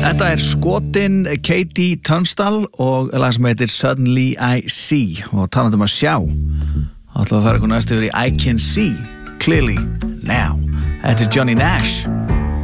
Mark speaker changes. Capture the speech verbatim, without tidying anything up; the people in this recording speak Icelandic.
Speaker 1: Þetta er skotin Katie Tunstall og lag sem heitir Suddenly I See og talandi um að sjá þá ætlum við að fara eitthvað næst yfir í I Can See Clearly Now. Þetta er Johnny Nash.